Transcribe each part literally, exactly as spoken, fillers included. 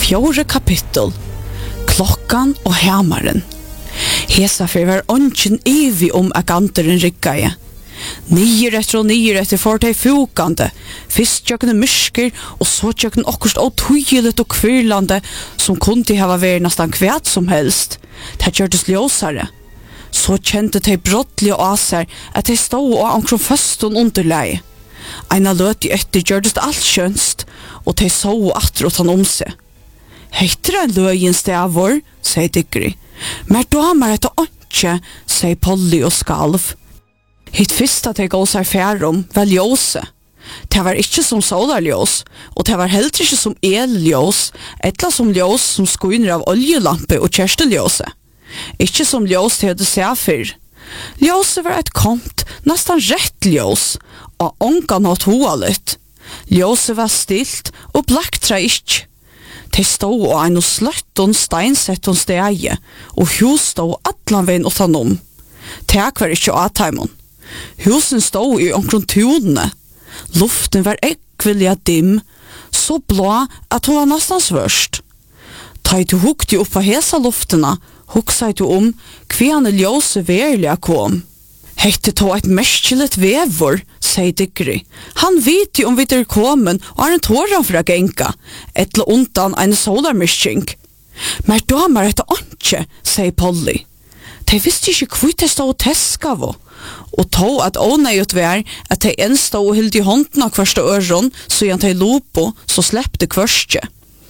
Fjore kapittel. Klokkan og hemaren. Hesa fyrir var ongen evig om at ganteren rikkaje. Nyer etter og nyer etter for de fukande, fyrst tjøkne mysker, og så tjøkne okkurst og tøyelet og kvirlande, som kunde hava vært nesten kvæt som helst. Det gjørtes ljøsare. Så kjente de brottlige aser at de stod og omkring føsten underleie. Eina løt i etter gjørtes alt skjønst, og de så atter og tann om seg. Heiter en løyen stavor, sier Digri. Men damer etter åndsje, sier Polly og Skalv. Hitt fyrst at jeg gås her færum, var ljøse. Det var ikke som solarljøs, og det var heller ikke som elljøs, etla som ljøs som skuiner av oljelampe og kjersteljøse. Ikke som ljøs til det ser før. Ljøse var et komt, nesten rett ljøs, og ångan hatt hoa litt. Ljøse var stilt, og blaktra ikke. De stod og ein og sløtton steinsetton stegi, og hus stod atlan veien utanom. Tek var ikke ataimon. Husen stod i omkron tunene. Luften var ekvilja dim, så blå at hun var nesten svørst. Ta du hukte opp av hesa luftena, huksa du om kviane ljøse verliga kom. Hette to et merkeligt vevor, sier Digri. Han vet jo om vi er kommen og har en tåran for å genka, etter undan en solarmiskning. Men damer etter åndsje, sier Polly. De visste ikke hvor de stod og teska vo, og tog at ånøyet var at de en stod og hilde i hånden av hverste øron, så gjerne de lopo, så sleppte hverste.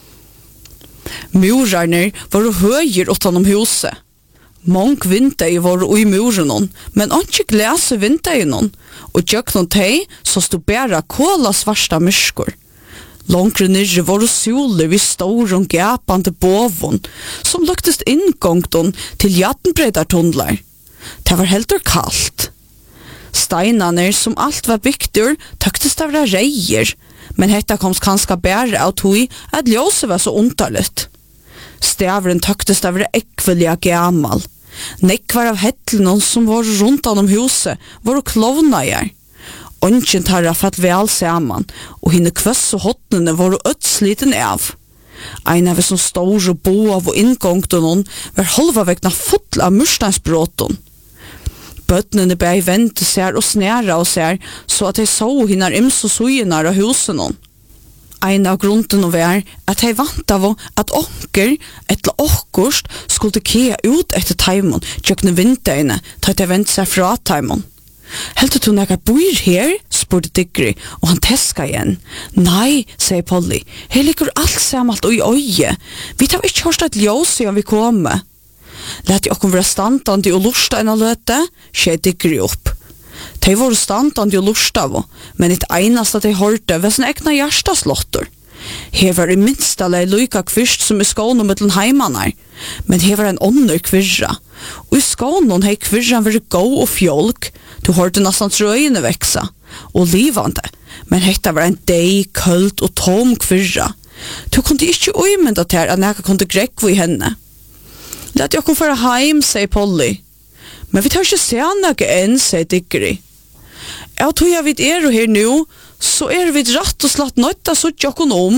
Murarner var høyer utenom huset. Mång vintei var ui murenon, men ikke glese vinteinon, og tjøknon tei så stod bæra kola svarsta myskor. Långre nirre var soler vid storon gapande bovon, som luktest inngångton til jattenbreidartundlar. Det var helt kallt. Steinaner som alt var bygdur, tøktest av reier, men hetta kom kanska bæra av tui at ljøse var så ontarligt. Stavren tøktest av ekvelja gamal. Nekvar av hettlenon som var rundt om huset var klovnajar. Ongen tarra fatt vel saman, og henne kvøss og hotnene var ødsliten av. Ein av som stor og bo av og inngångtonon var halva vegna full av mursteinsbråton. Bøtnene bei vente seg og snæra og seg, så at de så henne ims og sugenar av husenon. Ein av grunden var at de vant av at onker etter okkurst skulle kea ut etter taimon, tjøkne vinterene, ta de vente seg fra taimon. Helt du nekar bor her? Spurte Digri, og han teska igjen. Nei, sier Polly, her liker alt samalt og i øye. Vi tar ikke hørst et ljøs siden vi kommer. Lät jeg okkur være standande og lusta enn å løte, skjer Digri opp. De var standande og lusta av, men et einast at de hørte ved sin egna hjertaslåttor. Her var det minsta lei luka kvist som i skånen mellom heimanar, men her var en ånder kvirra. Og i skånen hei kvirran vært gå og fjolk, du hørte nesten trøyene veksa, og livande, men hetta var en dei, kølt og tom kvirra. Du kunne ikke uimenda til at neka kunne grekvo i henne. Lät jeg kom fara heim, sier Polly. Men vi tar ikke se neka enn, sier Digri. Jeg tror jeg vet er her nu, så er vi rett og slett nøyta suttja okon om.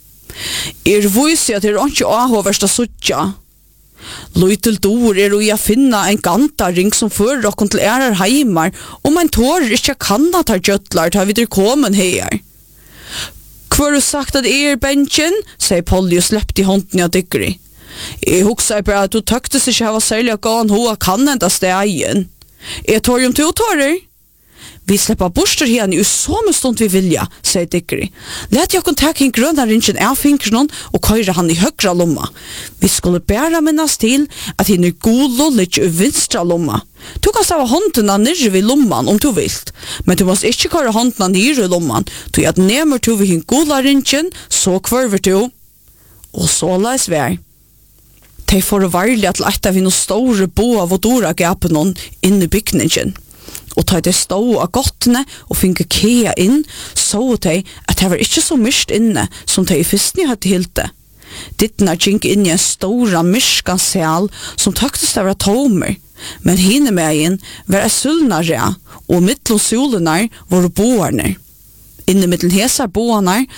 Er vise at det er ikke avhåversta suttja. Løytel dår er å finna en gantaring som fører okon til ærer heimar, og man tår ikke kanna tar gjøtlar til vi er kommen her. Hvor har du sagt at er bensjen, sier Polly og sleppte i hånden av Digri. Jeg hukser bare at du tøktes ikke hava særlig å gå an hoa kan enda stegen. Jeg tår om to tårer. Vi släpper borster henne i så med stund vi vilja, sier Digri. Lät jeg kun takke en grønna ringen av fingrene og køyre han i høgra lomma. Vi skulle bæra minnas til at henne er golo litt i vinstra lomma. Du kan stava håndena nirre vid lomman om du vilt, men du måst ikke køyre håndena nirre i lomman, du at nemer du vid henne gola ringen, så kvarver du. Og så leis vær. De får varlig at leit av henne store bo av og dora gapenon inn i bygningen. Og ta de stå av gottene og finke kea inn, så de at det var ikke så myrst inne som de i fyrstene hadde hilt det. Dittene gikk inn i en stora myrskan sal som tøktes det var tomer, men hine med inn var sulnare, og mittlom solenar var boarne. Inne mittel hesar boarne